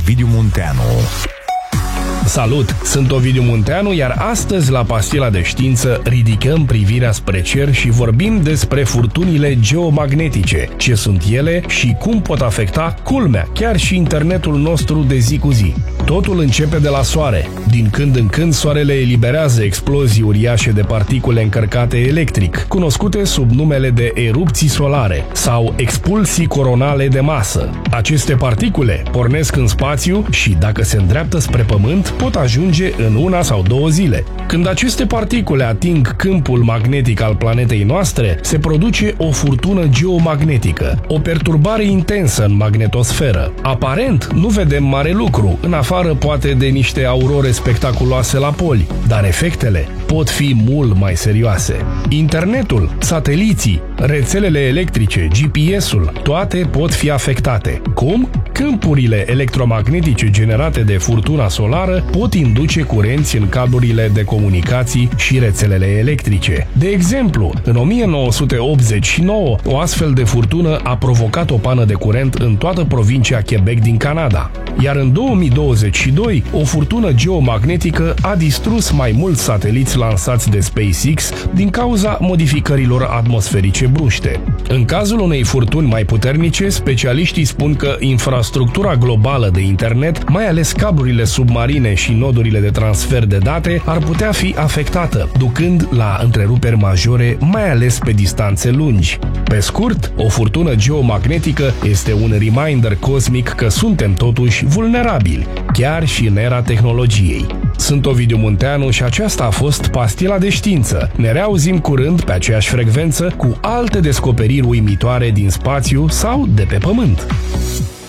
Ovidiu Munteanu. Salut! Sunt Ovidiu Munteanu, iar astăzi la Pastila de Știință ridicăm privirea spre cer și vorbim despre furtunile geomagnetice, ce sunt ele și cum pot afecta, culmea, chiar și internetul nostru de zi cu zi. Totul începe de la soare. Din când în când, soarele eliberează explozii uriașe de particule încărcate electric, cunoscute sub numele de erupții solare sau expulsii coronale de masă. Aceste particule pornesc în spațiu și, dacă se îndreaptă spre Pământ, pot ajunge în 1 sau 2 zile. Când aceste particule ating câmpul magnetic al planetei noastre, se produce o furtună geomagnetică, o perturbare intensă în magnetosferă. Aparent, nu vedem mare lucru, în afară poate de niște aurore spectaculoase la poli, dar efectele pot fi mult mai serioase. Internetul, sateliții, rețelele electrice, GPS-ul, toate pot fi afectate. Cum? Câmpurile electromagnetice generate de furtuna solară pot induce curenți în cablurile de comunicații și rețelele electrice. De exemplu, în 1989, o astfel de furtună a provocat o pană de curent în toată provincia Quebec din Canada. Iar în 2022, o furtună geomagnetică a distrus mai mulți sateliți lansați de SpaceX din cauza modificărilor atmosferice bruște. În cazul unei furtuni mai puternice, specialiștii spun că infrastructura globală de internet, mai ales cablurile submarine și nodurile de transfer de date, ar putea fi afectată, ducând la întreruperi majore, mai ales pe distanțe lungi. Pe scurt, o furtună geomagnetică este un reminder cosmic că suntem totuși vulnerabili, chiar și în era tehnologiei. Sunt Ovidiu Munteanu și aceasta a fost Pastila de Știință. Ne reauzim curând pe aceeași frecvență cu alte descoperiri uimitoare din spațiu sau de pe Pământ.